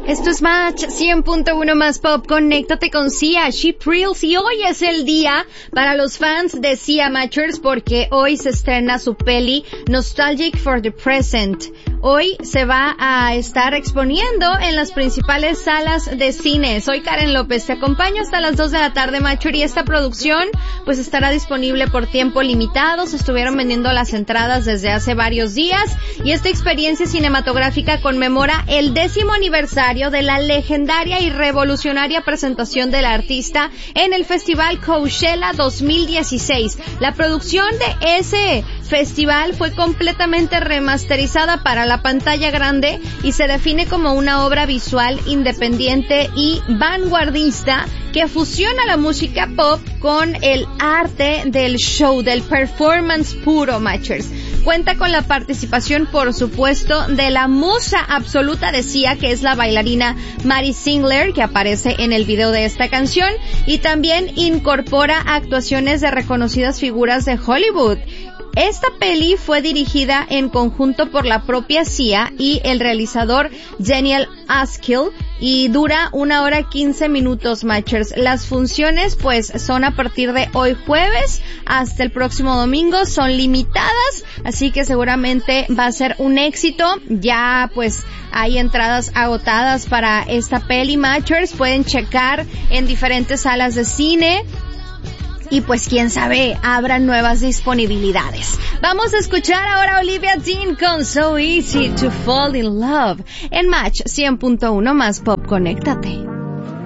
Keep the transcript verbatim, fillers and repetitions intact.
Esto es Match cien punto uno más Pop. Conéctate con Sia, She Thrills, y hoy es el día para los fans de Sia Matchers porque hoy se estrena su peli Nostalgic for the Present. Hoy se va a estar exponiendo en las principales salas de cine. Soy Karen López, te acompaño hasta las dos de la tarde, Matcher, y esta producción pues estará disponible por tiempo limitado. Se estuvieron vendiendo las entradas desde hace varios días y esta experiencia cinematográfica conmemora el décimo aniversario de la legendaria y revolucionaria presentación del artista en el Festival Coachella dos mil dieciséis. La producción de ese festival fue completamente remasterizada para la pantalla grande y se define como una obra visual independiente y vanguardista que fusiona la música pop con el arte del show, del performance puro, Matchers. Cuenta con la participación, por supuesto, de la musa absoluta de Sia, que es la bailarina Maddie Ziegler, que aparece en el video de esta canción, y también incorpora actuaciones de reconocidas figuras de Hollywood. Esta peli fue dirigida en conjunto por la propia Sia y el realizador Daniel Askill y dura una hora quince minutos, Matchers. Las funciones pues son a partir de hoy jueves hasta el próximo domingo, son limitadas, así que seguramente va a ser un éxito. Ya pues hay entradas agotadas para esta peli, Matchers. Pueden checar en diferentes salas de cine. Y pues quién sabe, habrá nuevas disponibilidades. Vamos a escuchar ahora a Olivia Dean con So Easy to Fall in Love en Match cien punto uno más Pop. Conéctate.